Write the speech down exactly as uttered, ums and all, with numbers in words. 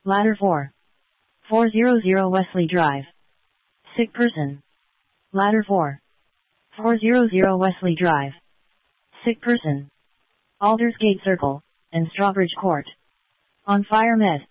Ladder four. four hundred Wesley Drive. Sick person. Ladder four. four hundred Wesley Drive. Sick person. Aldersgate Circle, and Strawbridge Court. On fire med.